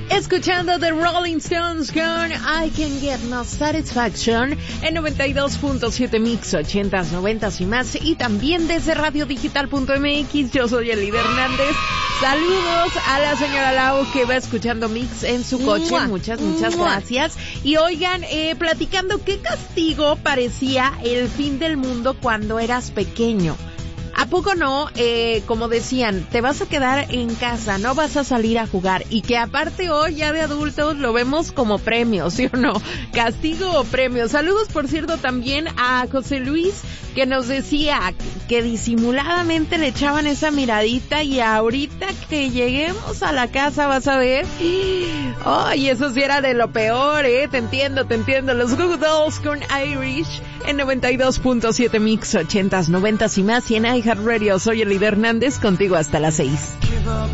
Escuchando The Rolling Stones con I Can Get No Satisfaction en 92.7 Mix, 80s, 90s y más, y también desde radiodigital.mx. Yo soy Elida Hernández. Saludos a la señora Lau que va escuchando Mix en su coche. Muchas gracias. Y oigan, platicando, ¿qué castigo parecía el fin del mundo cuando eras pequeño? ¿A poco no? Como decían, te vas a quedar en casa, no vas a salir a jugar, y que aparte hoy ya de adultos lo vemos como premio, ¿sí o no? Castigo o premio. Saludos, por cierto, también a José Luis, que nos decía que disimuladamente le echaban esa miradita, y ahorita que lleguemos a la casa vas a ver. Ay, eso sí era de lo peor, te entiendo. Los Goo Goo Dolls con Irish en 92.7 Mix, 80s, 90s y más, y en iHeartRadio. Soy Elida Hernández, contigo hasta las 6.